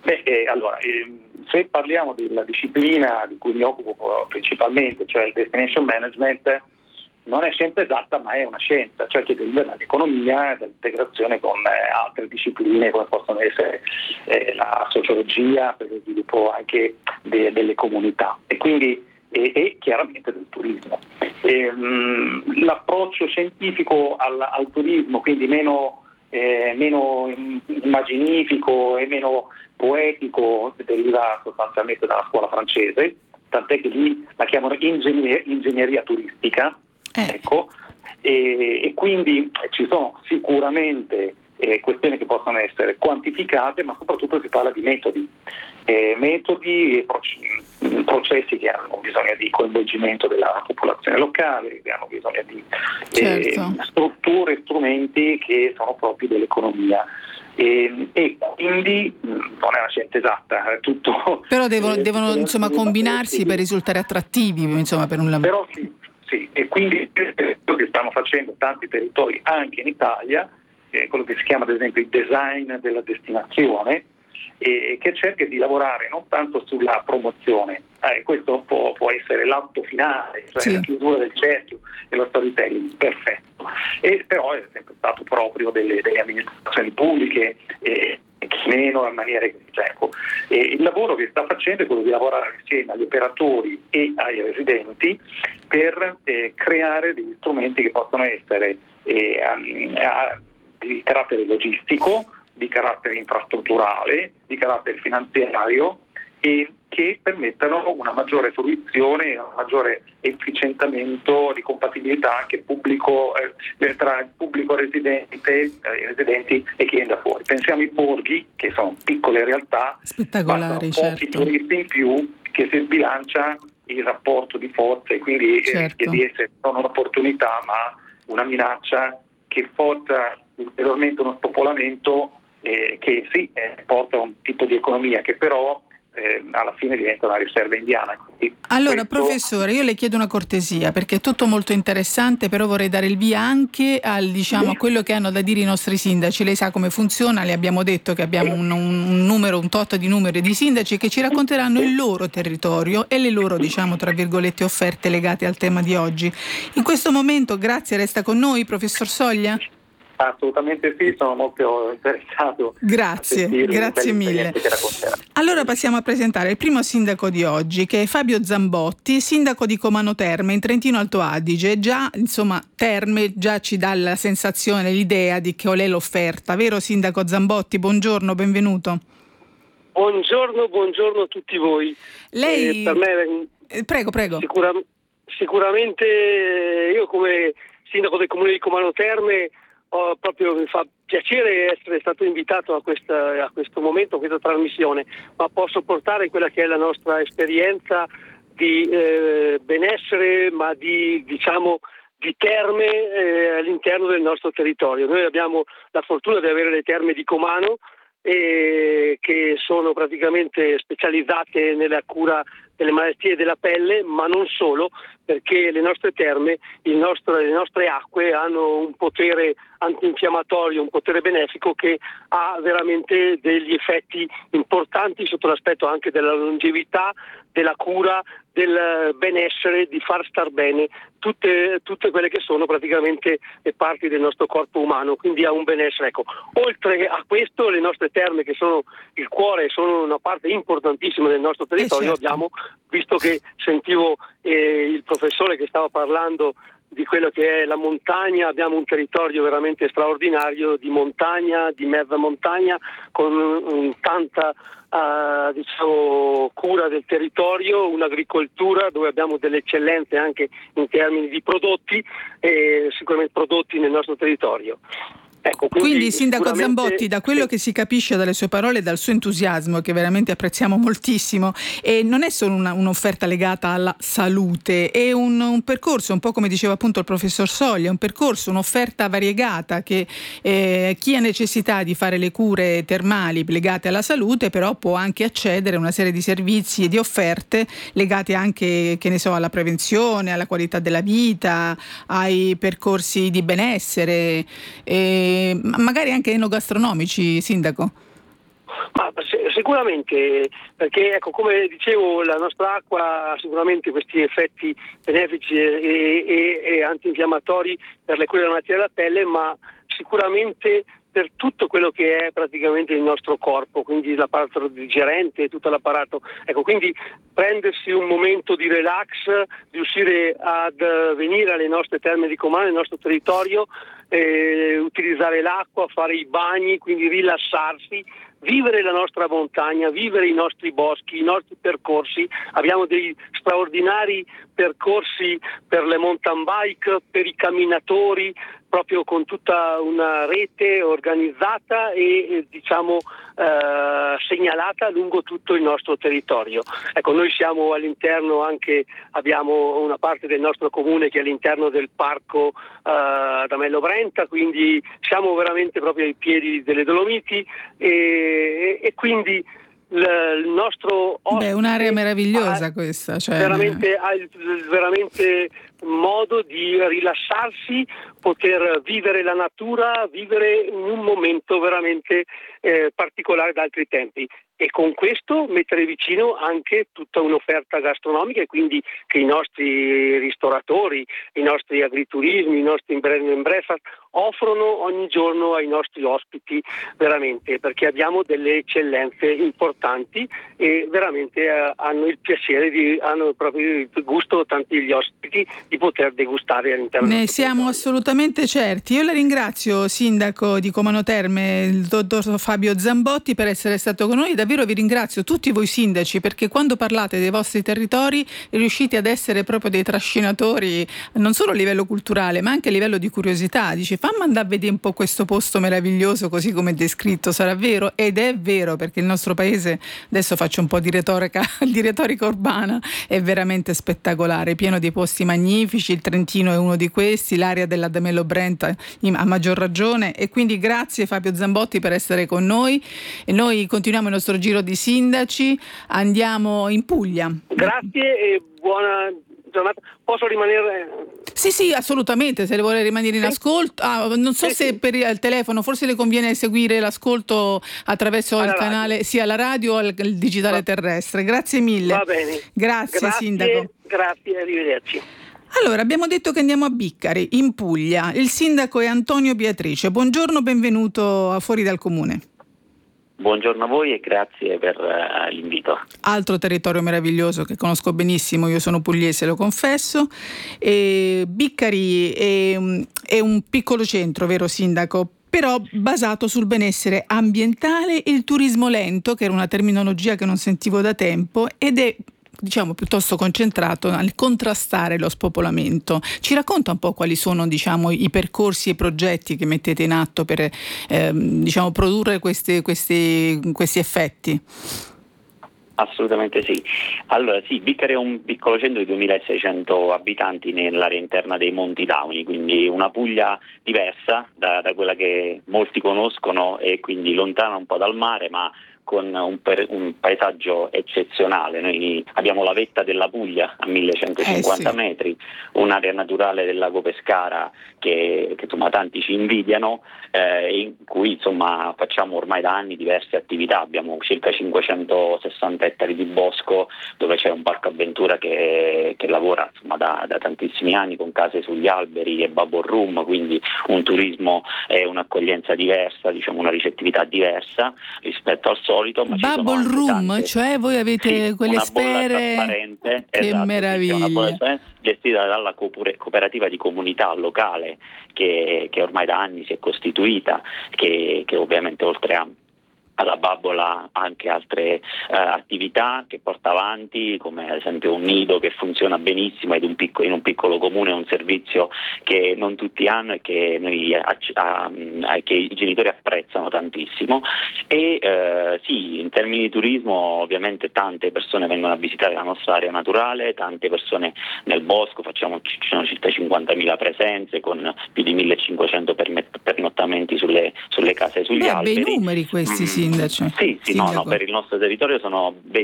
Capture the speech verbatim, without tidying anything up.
Beh, eh, allora, eh, se parliamo della disciplina di cui mi occupo principalmente, cioè il destination management, non è scienza esatta, ma è una scienza, cioè che deriva dall'economia, dall'integrazione con eh, altre discipline come possono essere eh, la sociologia per lo sviluppo anche de- delle comunità e quindi e, e chiaramente del turismo. E, mh, l'approccio scientifico al, al turismo, quindi meno, eh, meno immaginifico e meno poetico, deriva sostanzialmente dalla scuola francese, tant'è che lì la chiamano ingegner- ingegneria turistica. Eh. Ecco, e, e quindi ci sono sicuramente eh, questioni che possono essere quantificate, ma soprattutto si parla di metodi, eh, metodi e proc- processi che hanno bisogno di coinvolgimento della popolazione locale, che hanno bisogno di eh, Certo. strutture e strumenti che sono propri dell'economia. E, e quindi mh, non è una scienza esatta, è tutto. Però devono, eh, devono insomma combinarsi per risultare attrattivi, insomma, per un lavoro. Però sì, sì, e quindi quello che stanno facendo tanti territori anche in Italia, eh, quello che si chiama ad esempio il design della destinazione, e che cerca di lavorare non tanto sulla promozione, eh, questo può, può essere l'atto finale, cioè Sì. la chiusura del cerchio e lo storytelling, perfetto, e però è sempre stato proprio delle, delle amministrazioni pubbliche e chi meno in maniera che ecco. E il lavoro che sta facendo è quello di lavorare insieme agli operatori e ai residenti per eh, creare degli strumenti che possono essere eh, a, a, di carattere logistico, di carattere infrastrutturale, di carattere finanziario e che permettano una maggiore fruizione, un maggiore efficientamento di compatibilità anche pubblico, eh, tra il pubblico residente, eh, residenti e chi viene da fuori. Pensiamo ai borghi, che sono piccole realtà, Spettacolari, bastano pochi certo. turisti in più che si sbilancia il rapporto di forze e quindi Certo. rischia di essere non un'opportunità ma una minaccia che forza ulteriormente uno spopolamento eh, che sì eh, porta a un tipo di economia che però eh, alla fine diventa una riserva indiana. Quindi allora, questo... professore, io le chiedo una cortesia perché è tutto molto interessante, però vorrei dare il via anche al, diciamo, a quello che hanno da dire i nostri sindaci. Lei sa come funziona, le abbiamo detto che abbiamo un, un numero, un tot di numeri di sindaci che ci racconteranno il loro territorio e le loro, diciamo, tra virgolette, offerte legate al tema di oggi. In questo momento, grazie, resta con noi, professor Soglia? Assolutamente sì, sono molto interessato. Grazie, a grazie mille. Allora passiamo a presentare il primo sindaco di oggi, che è Fabio Zambotti, sindaco di Comano Terme in Trentino Alto Adige. Già, insomma, Terme già ci dà la sensazione, l'idea di qual è l'offerta, vero sindaco Zambotti? Buongiorno, benvenuto. Buongiorno, buongiorno a tutti voi. Lei... Eh, per me, eh, prego, prego. Sicura... Sicuramente io come sindaco del comune di Comano Terme ho proprio, mi fa piacere essere stato invitato a, questa, a questo momento, a questa trasmissione, ma posso portare quella che è la nostra esperienza di eh, benessere, ma di, diciamo, di terme eh, all'interno del nostro territorio. Noi abbiamo la fortuna di avere le terme di Comano, eh, che sono praticamente specializzate nella cura delle malattie della pelle, ma non solo, perché le nostre terme, il nostro, le nostre acque hanno un potere antinfiammatorio, un potere benefico che ha veramente degli effetti importanti sotto l'aspetto anche della longevità, della cura, del benessere, di far star bene tutte, tutte quelle che sono praticamente le parti del nostro corpo umano, quindi ha un benessere. Ecco, oltre a questo, le nostre terme, che sono il cuore, sono una parte importantissima del nostro territorio, Eh certo. abbiamo, visto che sentivo eh, il professore che stava parlando di quello che è la montagna, abbiamo un territorio veramente straordinario di montagna, di mezza montagna, con um, tanta uh, diciamo cura del territorio, un'agricoltura dove abbiamo delle eccellenze anche in termini di prodotti, e sicuramente prodotti nel nostro territorio. Ecco, quindi, quindi sindaco sicuramente... Zambotti, da quello sì. che si capisce dalle sue parole e dal suo entusiasmo, che veramente apprezziamo moltissimo, e non è solo una, un'offerta legata alla salute, è un, un percorso, un po' come diceva appunto il professor Soglia, un percorso, un'offerta variegata che eh, chi ha necessità di fare le cure termali legate alla salute però può anche accedere a una serie di servizi e di offerte legate anche, che ne so, alla prevenzione, alla qualità della vita, ai percorsi di benessere, eh, magari anche enogastronomici, sindaco. Ma Sicuramente, perché ecco, come dicevo, la nostra acqua ha sicuramente questi effetti benefici e, e, e antinfiammatori per le cure della malattia della pelle, ma sicuramente per tutto quello che è praticamente il nostro corpo, quindi l'apparato digerente e tutto l'apparato. Ecco, quindi prendersi un momento di relax, riuscire ad venire alle nostre terme di Comano, nel nostro territorio, eh, utilizzare l'acqua, fare i bagni, quindi rilassarsi, vivere la nostra montagna, vivere i nostri boschi, i nostri percorsi. Abbiamo dei straordinari percorsi per le mountain bike, per i camminatori, proprio con tutta una rete organizzata e eh, diciamo eh, segnalata lungo tutto il nostro territorio. Ecco, noi siamo all'interno anche, abbiamo una parte del nostro comune che è all'interno del parco eh, Damello Brenta, quindi siamo veramente proprio ai piedi delle Dolomiti e, e quindi il nostro Beh, è un'area meravigliosa ha questa, cioè... veramente, ha il, veramente modo di rilassarsi, poter vivere la natura, vivere in un momento veramente eh, particolare da altri tempi. E con questo mettere vicino anche tutta un'offerta gastronomica, e quindi che i nostri ristoratori, i nostri agriturismi, i nostri bed and breakfast offrono ogni giorno ai nostri ospiti, veramente, perché abbiamo delle eccellenze importanti e veramente eh, hanno il piacere, di, hanno proprio il gusto tanti gli ospiti di poter degustare all'interno del Ne nostro siamo territorio. assolutamente certi. Io la ringrazio, sindaco di Comano Terme, il dottor Fabio Zambotti, per essere stato con noi. Davvero vi ringrazio tutti voi sindaci, perché quando parlate dei vostri territori riuscite ad essere proprio dei trascinatori, non solo a livello culturale ma anche a livello di curiosità. Dice, fammi andare a vedere un po' questo posto meraviglioso così come è descritto, sarà vero? Ed è vero, perché il nostro paese, adesso faccio un po' di retorica, di retorica urbana, è veramente spettacolare, pieno di posti magnifici. Il Trentino è uno di questi, l'area della Damello Brenta a maggior ragione, e quindi grazie Fabio Zambotti per essere con noi. E noi continuiamo il nostro giro di sindaci, andiamo in Puglia. Grazie e buona giornata. Posso rimanere? Sì, sì, assolutamente, se le vuole rimanere in Sì. ascolto. Ah, non so Sì, se sì. per il telefono, forse le conviene seguire l'ascolto attraverso Alla il canale, radio. sia la radio o al il digitale Va- terrestre. Grazie mille. Va bene. Grazie, Grazie, sindaco. grazie, arrivederci. Allora, abbiamo detto che andiamo a Biccari, in Puglia. Il sindaco è Antonio Beatrice. Buongiorno, benvenuto a Fuori dal Comune. Buongiorno a voi e grazie per uh, l'invito. Altro territorio meraviglioso che conosco benissimo, io sono pugliese, lo confesso. E Biccari è, è un piccolo centro, vero sindaco? Però basato sul benessere ambientale e il turismo lento, che era una terminologia che non sentivo da tempo, ed è, diciamo, piuttosto concentrato nel contrastare lo spopolamento. Ci racconta un po' quali sono, diciamo, i percorsi e i progetti che mettete in atto per ehm, diciamo, produrre questi, questi, questi effetti? Assolutamente sì. Allora sì, Biccari è un piccolo centro di duemilaseicento abitanti nell'area interna dei Monti Dauni, quindi una Puglia diversa da, da quella che molti conoscono e quindi lontana un po' dal mare, ma con un, per, un paesaggio eccezionale. Noi abbiamo la vetta della Puglia a millecentocinquanta eh sì. metri, un'area naturale del lago Pescara che, che insomma tanti ci invidiano, eh, in cui insomma facciamo ormai da anni diverse attività. Abbiamo circa cinquecentosessanta ettari di bosco dove c'è un parco avventura che, che lavora insomma da, da tantissimi anni con case sugli alberi e bubble room, quindi un turismo e un'accoglienza diversa, diciamo una ricettività diversa rispetto al solito. Ma Bubble room, tante, cioè voi avete sì, quelle una sfere, bolla trasparente, che esatto, meraviglia, sì, una bolla trasparente gestita dalla cooperativa di comunità locale che, che ormai da anni si è costituita, che, che ovviamente oltre a alla Babbola anche altre uh, attività che porta avanti, come ad esempio un nido che funziona benissimo ed un picco, in un piccolo comune, un servizio che non tutti hanno e che, noi, uh, uh, che i genitori apprezzano tantissimo. E uh, sì, in termini di turismo ovviamente tante persone vengono a visitare la nostra area naturale, tante persone nel bosco, facciamo, ci sono circa cinquantamila presenze con più di millecinquecento pernottamenti sulle, sulle case e sugli Beh, alberi. bei numeri questi, Mm. sindaci. Sì, sì, no, no, per il nostro territorio sono